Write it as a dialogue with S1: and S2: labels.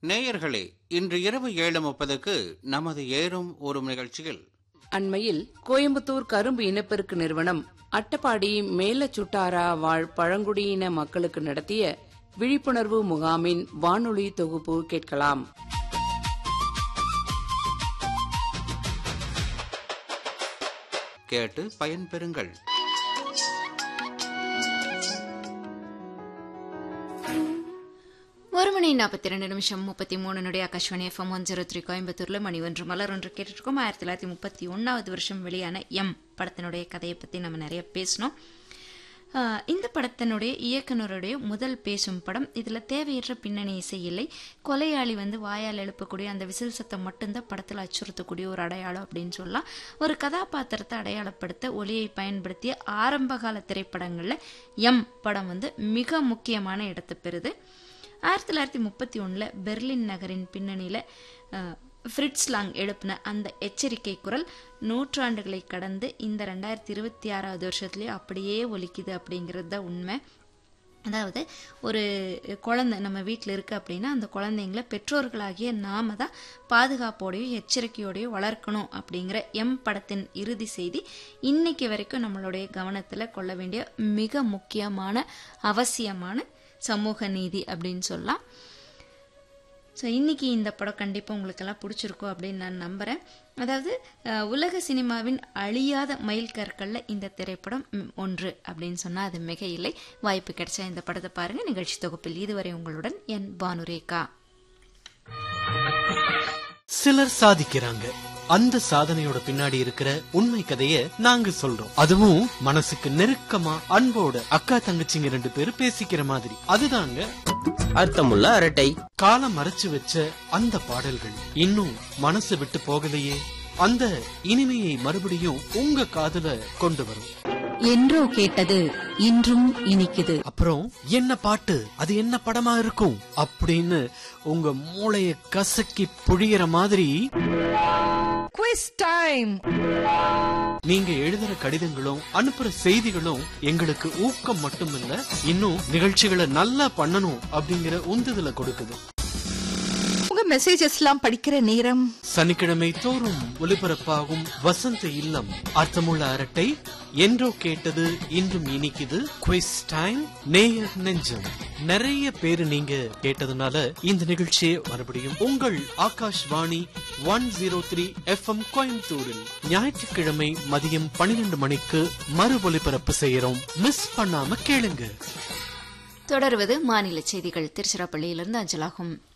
S1: நேயர்களே, இன்று இரவு 7:30க்கு நமது ஏறும் ஊரும் நிகழ்ச்சியில்
S2: அண்மையில் கோயம்புத்தூர் கரும்பு இனப்பெருக்கு நிறுவனம் அட்டப்பாடி மேலச்சுட்டாரா வாழ் பழங்குடியின மக்களுக்கு நடத்திய விழிப்புணர்வு முகாமின் வானொலி தொகுப்பு கேட்கலாம்.
S1: கேட்டு பயன்பெறுங்கள்.
S3: ஒரு மணி 42 நிமிஷம் 33 ஆகாஷ்வாணி FM 103 கோயம்புத்தூர்ல மணி ஒன்று மலர் ஒன்று கேட்டுருக்கோம். 1931 வருஷம் வெளியான எம் படத்தினுடைய கதையை பத்தி நம்ம நிறைய பேசணும். இந்த படத்தினுடைய இயக்குனருடைய முதல் பேசும் படம். இதுல தேவையற்ற பின்னணி இசை இல்லை. கொலையாளி வாயால் எழுப்பக்கூடிய அந்த விசில் சத்தம் மட்டும்தான் படத்தில் அச்சுறுத்தக்கூடிய ஒரு அடையாளம் அப்படின்னு சொல்லலாம். ஒரு கதாபாத்திரத்தை அடையாளப்படுத்த ஒலியை பயன்படுத்திய ஆரம்பகால திரைப்படங்கள்ல எம் படம் மிக முக்கியமான இடத்தை பெறுது. 1931 பெர்லின் நகரின் பின்னணியில ஃப்ரிட்ஸ் லாங் எழுப்பின அந்த எச்சரிக்கை குரல் நூற்றாண்டுகளை கடந்து இந்த 2026 வருஷத்துலயே அப்படியே ஒலிக்குது அப்படிங்கிறது தான் உண்மை. அதாவது ஒரு குழந்தை நம்ம வீட்டில் இருக்கு அப்படின்னா அந்த குழந்தைங்களை பெற்றோர்களாகிய நாம தான் பாதுகாப்போடையும் எச்சரிக்கையோடையும் வளர்க்கணும் அப்படிங்கிற எம் படத்தின் இறுதி செய்தி இன்னைக்கு வரைக்கும் நம்மளுடைய கவனத்தில் கொள்ள வேண்டிய மிக முக்கியமான அவசியமான சமூக நீதி அப்படின்னு சொல்லலாம். ஸோ இன்னைக்கு இந்த படம் கண்டிப்பாக உங்களுக்கெல்லாம் பிடிச்சிருக்கும் அப்படின்னு நான் நம்புகிறேன். அதாவது உலக சினிமாவின் அழியாத மைல் கற்களில் இந்த திரைப்படம் ஒன்று அப்படின்னு சொன்னால் அது மிக இல்லை. வாய்ப்பு கிடைச்சா இந்த படத்தை பாருங்கள். நிகழ்ச்சி தொகுப்பில் இதுவரை உங்களுடன் என் பானுரேகா.
S4: சிலர் சாதிக்கிறாங்க, அந்த சாதனையோட பின்னாடி இருக்கிற உண்மை கதைய நாங்க சொல்றோம். அதுவும் மனசுக்கு நெருக்கமா அன்போட அக்கா தங்கச்சிங்க 2 பேரும் பேசிக்கிற மாதிரி. அதுதாங்க
S5: அர்த்தமுள்ள அரட்டை.
S4: காலம் மறைச்சு வச்ச அந்த பாடல்கள் இன்னும் மனசு விட்டு போகலையே, அந்த இனிமையை மறுபடியும் உங்க காதுல கொண்டு வரும்.
S6: என்றோ கேட்டது இன்றும் இனிக்குது.
S4: அப்புறம் என்ன பாட்டு, அது என்ன படமா இருக்கும் அப்படின்னு உங்க மூளைய கசக்கி புழியற மாதிரி
S6: குவிஸ் டைம்.
S4: நீங்க எழுதுற கடிதங்களும் அனுப்புற செய்திகளும் எங்களுக்கு ஊக்கம் மட்டும் இல்ல, இன்னும் நிகழ்ச்சிகளை நல்லா பண்ணணும் அப்படிங்கிற உந்துதலை கொடுக்குது.
S6: உங்க மெசேஜஸ் எல்லாம் படிக்கிற நேரம்
S4: சனிக்கிழமை தோறும் ஒலிபரப்பாகும் வசந்த இல்லம் அர்த்தமுள்ள அரட்டை, என்றோ கேட்டது இன்றும் இனிக்குது, குவிஸ் டைம், நேயர் நெஞ்சம். நிறைய பேரு நீங்க கேட்டதுனால இந்த நிகழ்ச்சியை மறுபடியும் உங்கள் ஆகாஷ்வாணி 103 FM கோயம்புத்தூரில் ஞாயிற்றுக்கிழமை மதியம் 12 மணிக்கு மறு ஒலிபரப்பு செய்யறோம். மிஸ் பண்ணாம கேளுங்க.
S3: தொடர்வது மாநில செய்திகள் திருச்சிராப்பள்ளியிலிருந்து அஞ்சலாகும்.